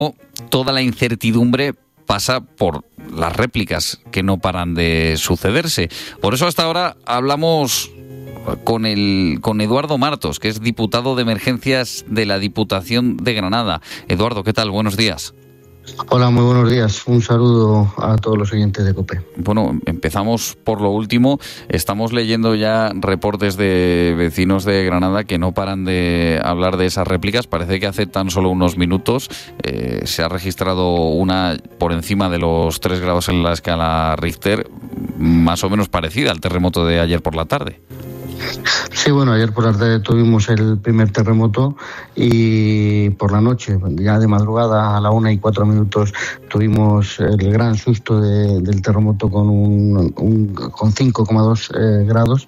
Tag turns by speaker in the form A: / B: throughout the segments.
A: Toda la incertidumbre pasa por las réplicas que no paran de sucederse. Por eso hasta ahora hablamos con Eduardo Martos, que es diputado de Emergencias de la Diputación de Granada. Eduardo, ¿qué tal? Buenos días.
B: Hola, muy buenos días. Un saludo a todos los oyentes de COPE.
A: Bueno, empezamos por lo último. Estamos leyendo ya reportes de vecinos de Granada que no paran de hablar de esas réplicas. Parece que hace tan solo unos minutos se ha registrado una por encima de los 3 grados en la escala Richter, más o menos parecida al terremoto de ayer por la tarde.
B: Sí, bueno, ayer por la tarde tuvimos el primer terremoto y por la noche, ya de madrugada a la 1:04 tuvimos el gran susto del terremoto con 5,2 grados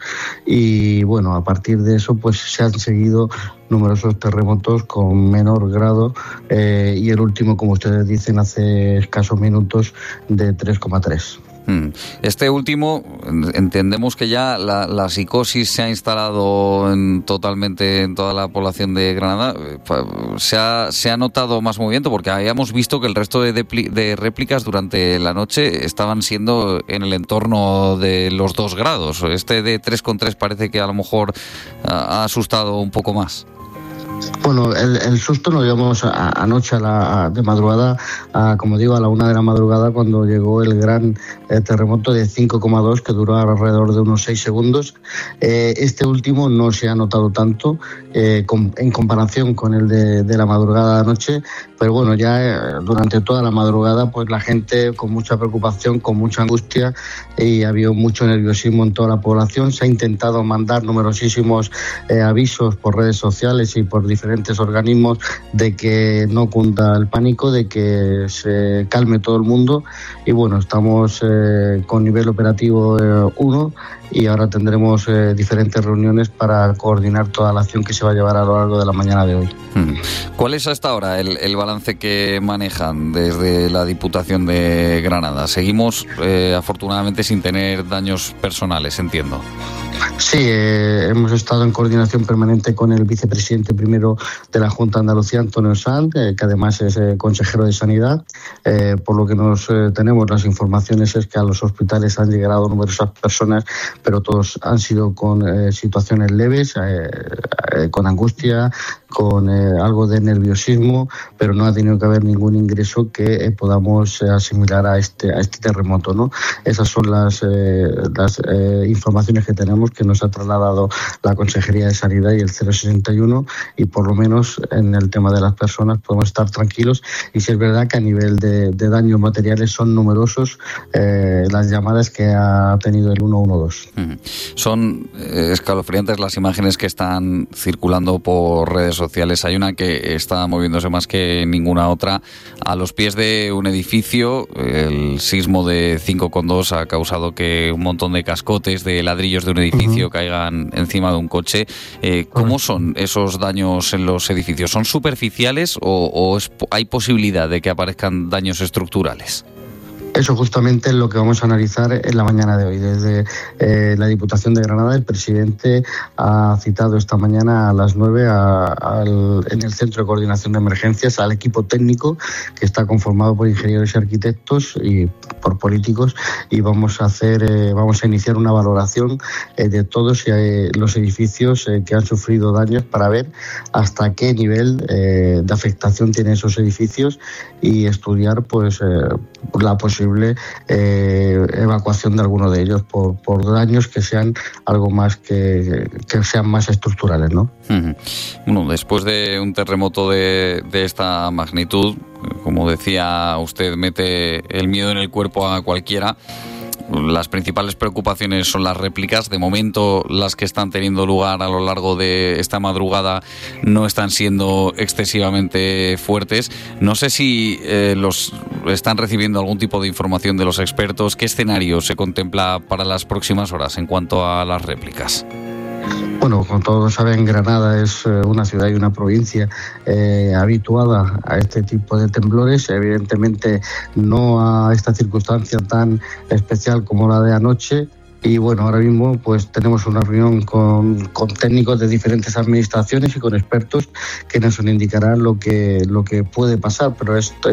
B: y bueno, a partir de eso pues se han seguido numerosos terremotos con menor grado y el último, como ustedes dicen, hace escasos minutos de 3,3.
A: Este último, entendemos que ya la psicosis se ha instalado totalmente en toda la población de Granada. ¿Se ha notado más movimiento? Porque habíamos visto que el resto de réplicas durante la noche estaban siendo en el entorno de los 2 grados. Este de 3,3 parece que a lo mejor ha asustado un poco más.
B: Bueno, el susto nos llevamos anoche de madrugada, como digo, a la 1 de la madrugada, cuando llegó el gran terremoto de 5,2 que duró alrededor de unos 6 segundos. Este último no se ha notado tanto en comparación con el de la madrugada de anoche, pero bueno, ya durante toda la madrugada pues la gente con mucha preocupación, con mucha angustia, y había mucho nerviosismo en toda la población. Se ha intentado mandar numerosísimos avisos por redes sociales y por diferentes organismos de que no cunda el pánico, de que se calme todo el mundo, y bueno, estamos con nivel operativo 1 y ahora tendremos diferentes reuniones para coordinar toda la acción que se va a llevar a lo largo de la mañana de hoy.
A: ¿Cuál es hasta ahora el balance que manejan desde la Diputación de Granada? Seguimos afortunadamente sin tener daños personales, entiendo.
B: Sí, hemos estado en coordinación permanente con el vicepresidente primero de la Junta de Andalucía, Antonio Sanz, que además es consejero de Sanidad. Por lo que tenemos las informaciones es que a los hospitales han llegado numerosas personas, pero todos han sido con situaciones leves, con angustia, con algo de nerviosismo, pero no ha tenido que haber ningún ingreso que podamos asimilar a este terremoto, ¿no? Esas son las informaciones que tenemos, que nos ha trasladado la Consejería de Sanidad y el 061, y por lo menos en el tema de las personas podemos estar tranquilos. Y si es verdad que a nivel de daños materiales son numerosos las llamadas que ha tenido el 112.
A: Son escalofriantes las imágenes que están circulando por redes sociales. Hay una que está moviéndose más que ninguna otra. A los pies de un edificio, el sismo de 5,2 ha causado que un montón de cascotes de ladrillos de un edificio caigan encima de un coche. ¿Cómo son esos daños en los edificios? ¿Son superficiales o hay posibilidad de que aparezcan daños estructurales?
B: Eso justamente es lo que vamos a analizar en la mañana de hoy. Desde la Diputación de Granada, el presidente ha citado esta mañana a las 9 en el Centro de Coordinación de Emergencias al equipo técnico, que está conformado por ingenieros y arquitectos y por políticos, y vamos a iniciar una valoración de todos los edificios que han sufrido daños, para ver hasta qué nivel de afectación tienen esos edificios y estudiar pues la posibilidad evacuación de alguno de ellos por daños que sean algo más que sean más estructurales, ¿no?
A: Bueno, después de un terremoto de esta magnitud, como decía usted, mete el miedo en el cuerpo a cualquiera. Las principales preocupaciones son las réplicas. De momento, las que están teniendo lugar a lo largo de esta madrugada no están siendo excesivamente fuertes. No sé si los están recibiendo algún tipo de información de los expertos. ¿Qué escenario se contempla para las próximas horas en cuanto a las réplicas?
B: Bueno, como todos saben, Granada es una ciudad y una provincia habituada a este tipo de temblores. Evidentemente no a esta circunstancia tan especial como la de anoche, y bueno, ahora mismo pues tenemos una reunión con técnicos de diferentes administraciones y con expertos que nos indicarán lo que puede pasar, pero esto